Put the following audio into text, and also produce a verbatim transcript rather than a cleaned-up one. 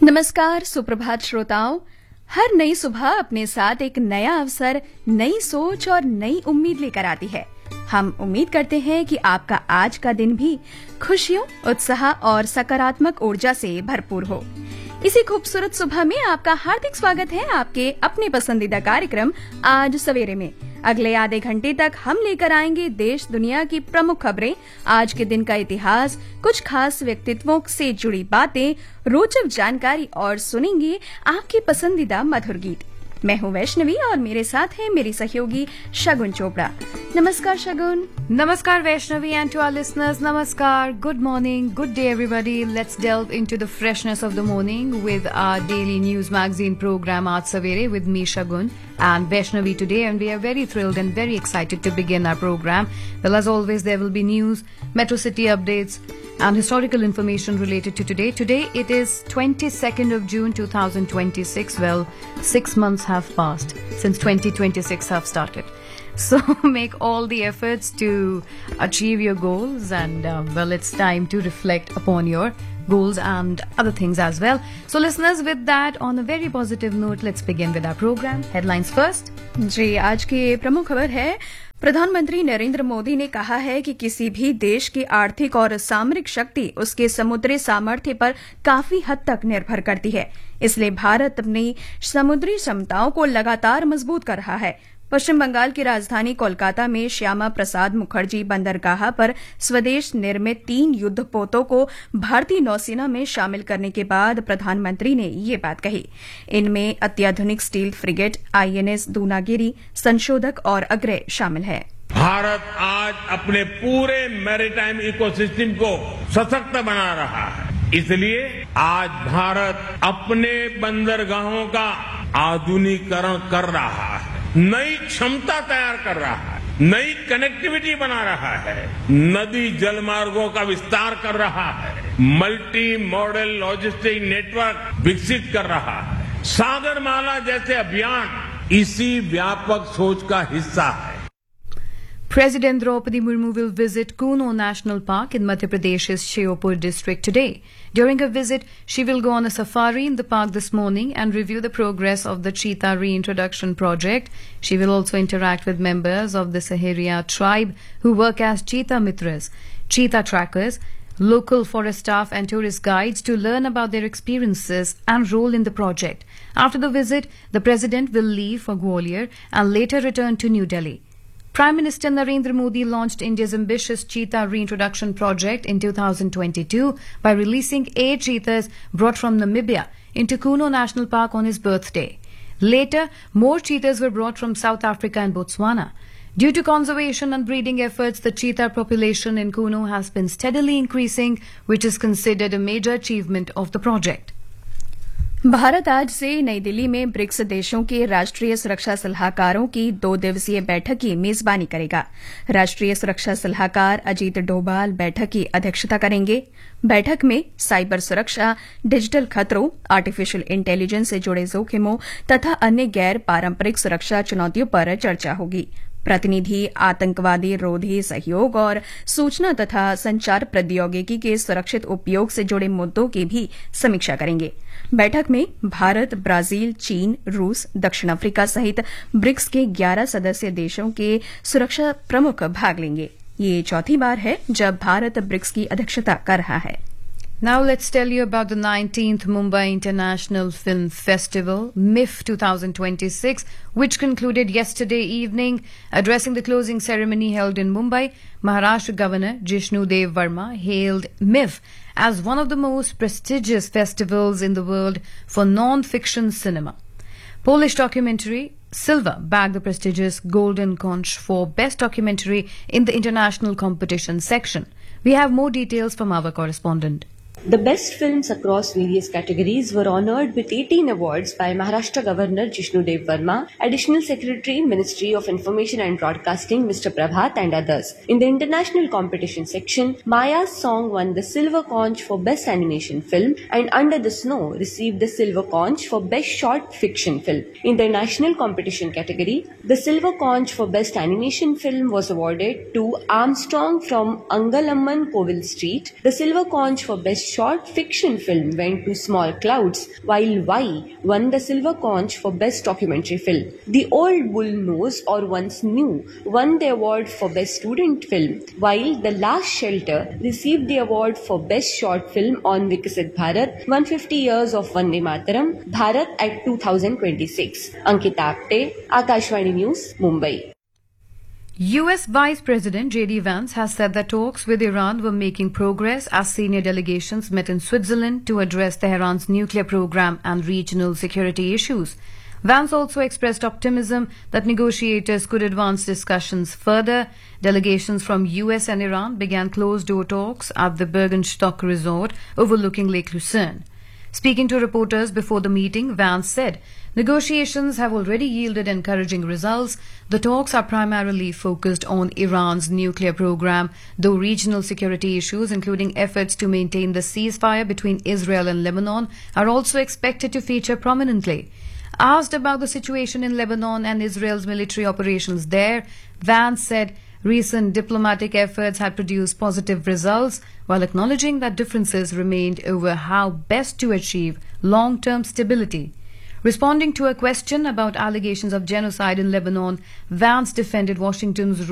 नमस्कार, सुप्रभात श्रोताओं। हर नई सुबह अपने साथ एक नया अवसर, नई सोच और नई उम्मीद लेकर आती है। हम उम्मीद करते हैं कि आपका आज का दिन भी खुशियों, उत्साह और सकारात्मक ऊर्जा से भरपूर हो। इसी खूबसूरत सुबह में आपका हार्दिक स्वागत है आपके अपने पसंदीदा कार्यक्रम आज सवेरे में। अगले आधे घंटे तक हम लेकर आएंगे देश दुनिया की प्रमुख खबरें, आज के दिन का इतिहास, कुछ खास व्यक्तित्वों से जुड़ी बातें, रोचक जानकारी और सुनेंगे आपकी पसंदीदा मधुर गीत। मैं हूं वैष्णवी और मेरे साथ है मेरी सहयोगी शगुन चोपड़ा। नमस्कार शगुन। Namaskar Vaishnavi, and to our listeners, Namaskar, good morning, good day everybody. Let's delve into the freshness of the morning with our daily news magazine program Aaj Savere with me Shagun and Vaishnavi today, and we are very thrilled and very excited to begin our program. Well, as always, there will be news, Metro City updates and historical information related to today. Today it is twenty-second of June two thousand twenty-six. Well, six months have passed since twenty twenty-six have started. So make all the efforts to achieve your goals, and uh, well, it's time to reflect upon your goals and other things as well. So listeners, with that, on a very positive note, let's begin with our program. Headlines first. जी, आज की प्रमुख खबर है, प्रधानमंत्री नरेंद्र मोदी ने कहा है कि किसी भी देश की आर्थिक और सामरिक शक्ति उसके समुद्री सामर्थ्य पर काफी हद तक निर्भर करती है। इसलिए भारत अपनी समुद्री क्षमताओं को लगातार मजबूत कर रहा है। पश्चिम बंगाल की राजधानी कोलकाता में श्यामा प्रसाद मुखर्जी बंदरगाह पर स्वदेश निर्मित तीन युद्धपोतों को भारतीय नौसेना में शामिल करने के बाद प्रधानमंत्री ने ये बात कही। इनमें अत्याधुनिक स्टील फ्रिगेट आईएनएस दूनागिरी, संशोधक और अग्रय शामिल है। भारत आज अपने पूरे मैरीटाइम इकोसिस्टम को सशक्त बना रहा है। इसलिए आज भारत अपने बंदरगाहों का आधुनिकीकरण कर रहा है, नई क्षमता तैयार कर रहा है, नई कनेक्टिविटी बना रहा है, नदी जलमार्गों का विस्तार कर रहा है, मल्टी मॉडल लॉजिस्टिक नेटवर्क विकसित कर रहा है। सागरमाला जैसे अभियान इसी व्यापक सोच का हिस्सा है। President Draupadi Murmu will visit Kuno National Park in Madhya Pradesh's Sheopur district today. During her visit, she will go on a safari in the park this morning and review the progress of the cheetah reintroduction project. She will also interact with members of the Saharia tribe who work as cheetah mitras, cheetah trackers, local forest staff and tourist guides to learn about their experiences and role in the project. After the visit, the president will leave for Gwalior and later return to New Delhi. Prime Minister Narendra Modi launched India's ambitious cheetah reintroduction project in two thousand twenty-two by releasing eight cheetahs brought from Namibia into Kuno National Park on his birthday. Later, more cheetahs were brought from South Africa and Botswana. Due to conservation and breeding efforts, the cheetah population in Kuno has been steadily increasing, which is considered a major achievement of the project. Bharat आज से नई दिल्ली में BRICS देशों के राष्ट्रीय सुरक्षा सलाहकारों की दो दिवसीय बैठक की मेजबानी करेगा। राष्ट्रीय सुरक्षा सलाहकार अजीत डोभाल बैठक की अध्यक्षता करेंगे। बैठक में साइबर सुरक्षा, डिजिटल खतरों, आर्टिफिशियल इंटेलिजेंस से जुड़े जोखिमों तथा अन्य गैर पारंपरिक सुरक्षा चुनौतियों पर चर्चा होगी। प्रतिनिधि आतंकवादी रोधी सहयोग और सूचना तथा संचार प्रौद्योगिकी के सुरक्षित उपयोग से जुड़े मुद्दों की भी समीक्षा करेंगे। बैठक में भारत, ब्राजील, चीन, रूस, दक्षिण अफ्रीका सहित ब्रिक्स के ग्यारह सदस्य देशों के सुरक्षा प्रमुख भाग लेंगे। ये चौथी बार है जब भारत ब्रिक्स की अध्यक्षता कर रहा है। Now let's tell you about the nineteenth Mumbai International Film Festival, M I F twenty twenty-six, which concluded yesterday evening. Addressing the closing ceremony held in Mumbai, Maharashtra Governor Jishnu Dev Verma hailed M I F as one of the most prestigious festivals in the world for non-fiction cinema. Polish documentary Silva bagged the prestigious Golden Conch for Best Documentary in the international competition section. We have more details from our correspondent. The best films across various categories were honoured with eighteen awards by Maharashtra Governor Jishnu Dev Verma, Additional Secretary, Ministry of Information and Broadcasting Mister Prabhat and others. In the international competition section, Maya's song won the Silver Conch for Best Animation Film and Under the Snow received the Silver Conch for Best Short Fiction Film. In the national competition category, the Silver Conch for Best Animation Film was awarded to Armstrong from Angalamman Covil Street, the Silver Conch for Best Short Fiction Film went to Small Clouds, while Y won the Silver Conch for Best Documentary Film. The Old Bull Nose or Once New won the award for Best Student Film, while The Last Shelter received the award for Best Short Film on Viksit Bharat, one hundred fifty years of Vande Mataram, Bharat at two thousand twenty-six. Ankita Apte, Akashvani News, Mumbai. U S Vice President J D Vance has said that talks with Iran were making progress as senior delegations met in Switzerland to address Tehran's nuclear program and regional security issues. Vance also expressed optimism that negotiators could advance discussions further. Delegations from U S and Iran began closed-door talks at the Bergenstock Resort overlooking Lake Lucerne. Speaking to reporters before the meeting, Vance said, negotiations have already yielded encouraging results. The talks are primarily focused on Iran's nuclear program, though regional security issues, including efforts to maintain the ceasefire between Israel and Lebanon, are also expected to feature prominently. Asked about the situation in Lebanon and Israel's military operations there, Vance said recent diplomatic efforts had produced positive results, while acknowledging that differences remained over how best to achieve long-term stability. Responding to a question about allegations of genocide in Lebanon, Vance defended Washington's